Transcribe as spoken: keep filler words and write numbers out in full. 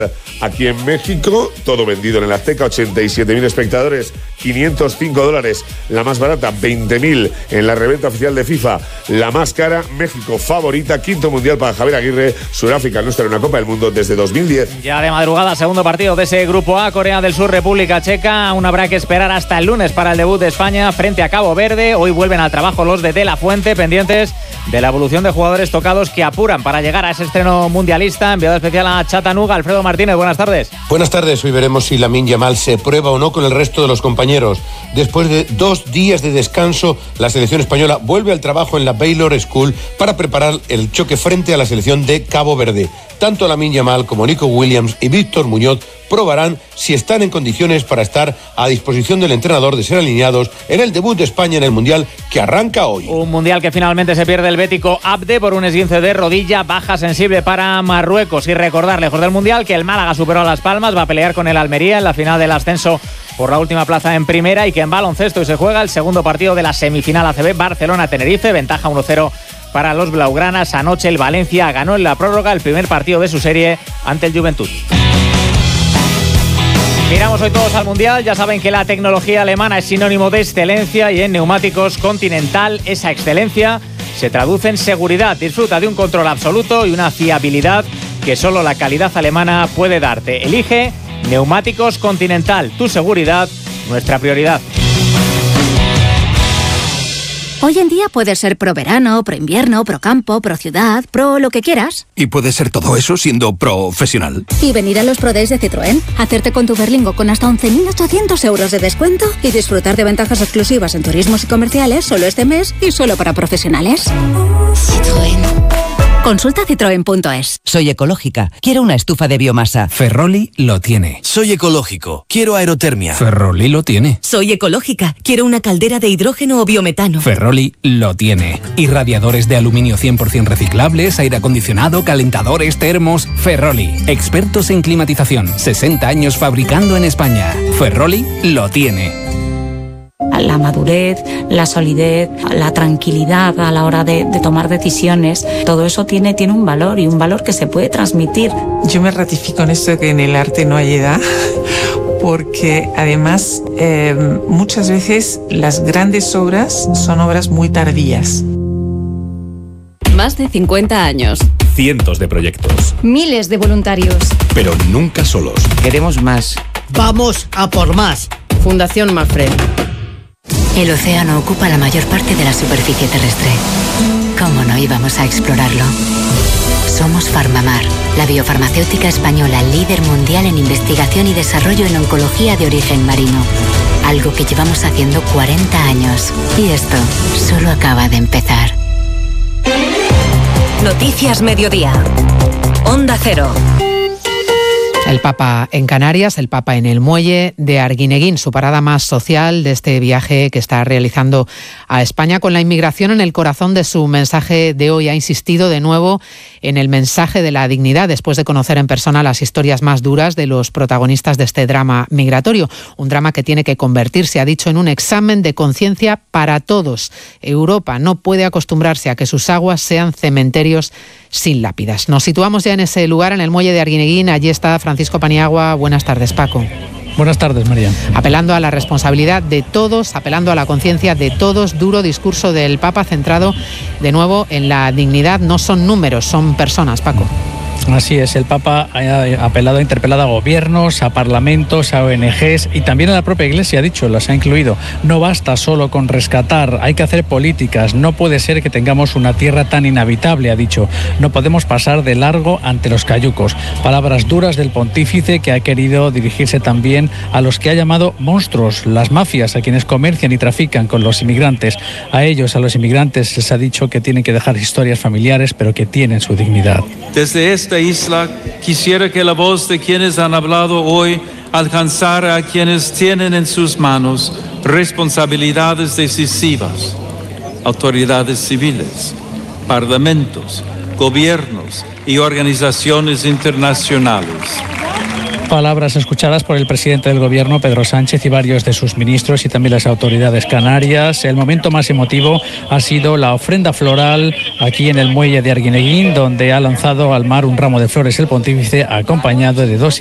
Aquí en México, todo vendido en el Azteca, ochenta y siete mil espectadores, quinientos cinco dólares. La más barata, veinte mil en la reventa oficial de FIFA. La más cara, México favorita, quinto mundial para Javier Aguirre. Sudáfrica no estará en una Copa del Mundo desde dos mil diez. Ya de madrugada, segundo partido de ese Grupo A, Corea del Sur, República Checa. Aún habrá que esperar hasta el lunes para el debut de España frente a Cabo Verde. Hoy vuelven al trabajo los de De La Fuente, pendientes de la evolución de jugadores tocados que apuran para llegar a ese estreno mundialista. Enviado especial a Chattanooga, Alfredo Martínez, buenas tardes. Buenas tardes, hoy veremos si Lamine Yamal se prueba o no con el resto de los compañeros. Después de dos días de descanso, la selección española vuelve al trabajo en la Baylor School para preparar el choque frente a la selección de Cabo Verde. Tanto Lamine Yamal como Nico Williams y Víctor Muñoz probarán si están en condiciones para estar a disposición del entrenador de ser alineados en el debut de España en el Mundial que arranca hoy. Un Mundial que finalmente se pierde el bético Abde por un esguince de rodilla, baja sensible para Marruecos. Y recordar, lejos del Mundial, que el Málaga superó a Las Palmas, va a pelear con el Almería en la final del ascenso por la última plaza en primera, y que en baloncesto y se juega el segundo partido de la semifinal A C B, Barcelona-Tenerife, ventaja uno cero para los blaugranas. Anoche el Valencia ganó en la prórroga el primer partido de su serie ante el Juventud. Miramos hoy todos al Mundial. Ya saben que la tecnología alemana es sinónimo de excelencia, y en Neumáticos Continental esa excelencia se traduce en seguridad. Disfruta de un control absoluto y una fiabilidad que solo la calidad alemana puede darte. Elige Neumáticos Continental, tu seguridad, nuestra prioridad. Hoy en día puedes ser pro verano, pro invierno, pro campo, pro ciudad, pro lo que quieras. Y puedes ser todo eso siendo profesional. Y venir a los Pro Days de Citroën, hacerte con tu Berlingo con hasta once mil ochocientos euros de descuento y disfrutar de ventajas exclusivas en turismos y comerciales solo este mes y solo para profesionales. Citroën. Consulta citroen punto es. Soy ecológica. Quiero una estufa de biomasa. Ferroli lo tiene. Soy ecológico. Quiero aerotermia. Ferroli lo tiene. Soy ecológica. Quiero una caldera de hidrógeno o biometano. Ferroli lo tiene. Irradiadores de aluminio cien por ciento reciclables, aire acondicionado, calentadores, termos. Ferroli. Expertos en climatización. sesenta años fabricando en España. Ferroli lo tiene. La madurez, la solidez, la tranquilidad a la hora de, de tomar decisiones, todo eso tiene, tiene un valor, y un valor que se puede transmitir. Yo me ratifico en esto de que en el arte no hay edad, porque además eh, muchas veces las grandes obras son obras muy tardías. Más de cincuenta años. Cientos de proyectos. Miles de voluntarios. Pero nunca solos. Queremos más. Vamos a por más. Fundación Mafre. El océano ocupa la mayor parte de la superficie terrestre. ¿Cómo no íbamos a explorarlo? Somos Farmamar, la biofarmacéutica española líder mundial en investigación y desarrollo en oncología de origen marino. Algo que llevamos haciendo cuarenta años. Y esto solo acaba de empezar. Noticias Mediodía. Onda Cero. El Papa en Canarias, el Papa en el muelle de Arguineguín, su parada más social de este viaje que está realizando a España, con la inmigración en el corazón de su mensaje de hoy. Ha insistido de nuevo en el mensaje de la dignidad, después de conocer en persona las historias más duras de los protagonistas de este drama migratorio. Un drama que tiene que convertirse, ha dicho, en un examen de conciencia para todos. Europa no puede acostumbrarse a que sus aguas sean cementerios sin lápidas. Nos situamos ya en ese lugar, en el muelle de Arguineguín. Allí está Francisco Paniagua. Buenas tardes, Paco. Buenas tardes, María. Apelando a la responsabilidad de todos, apelando a la conciencia de todos, duro discurso del Papa centrado de nuevo en la dignidad. No son números, son personas, Paco. Así es, el Papa ha apelado, ha interpelado a gobiernos, a parlamentos, a O N Ges y también a la propia Iglesia, ha dicho, las ha incluido. No basta solo con rescatar, hay que hacer políticas. No puede ser que tengamos una tierra tan inhabitable, ha dicho. No podemos pasar de largo ante los cayucos. Palabras duras del pontífice, que ha querido dirigirse también a los que ha llamado monstruos, las mafias, a quienes comercian y trafican con los inmigrantes. A ellos, a los inmigrantes, les ha dicho que tienen que dejar historias familiares, pero que tienen su dignidad. Desde esta isla quisiera que la voz de quienes han hablado hoy alcanzara a quienes tienen en sus manos responsabilidades decisivas, autoridades civiles, parlamentos, gobiernos y organizaciones internacionales. Palabras escuchadas por el presidente del gobierno, Pedro Sánchez, y varios de sus ministros y también las autoridades canarias. El momento más emotivo ha sido la ofrenda floral aquí en el muelle de Arguineguín, donde ha lanzado al mar un ramo de flores el pontífice, acompañado de dos